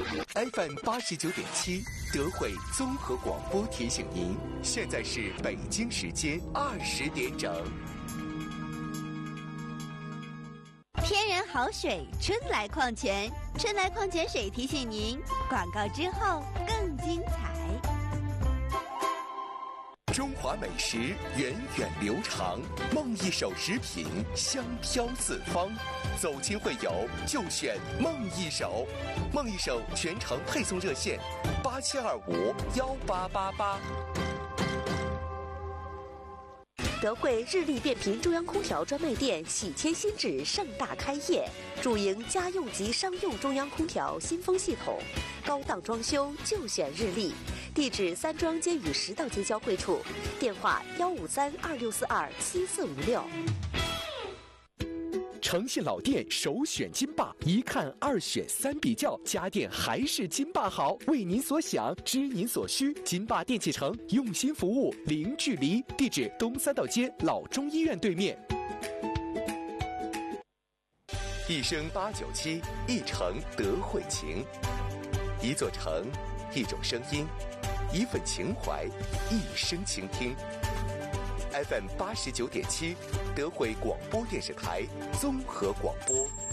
FM 89.7德惠综合广播提醒您，现在是北京时间20点整。 天然好水，春来矿泉，春来矿泉水提醒您，广告之后更精彩。 中华美食源远流长，梦一手食品香飘四方，走亲会友就选梦一手。梦一手全程配送热线87251888。 德惠日立变频中央空调专卖店喜迁新址盛大开业，主营家用及商用中央空调新风系统，高档装修就选日立。地址三庄街与10道街交汇处，电话15326427456。 诚信老店首选金霸，一看二选三比较，家电还是金霸好。为您所想，知您所需，金霸电器城用心服务，零距离。地址东3道街老中医院对面。一声897，一城德惠情，一座城，一种声音，一份情怀，一声倾听。FM 89.7，德惠广播电视台综合广播。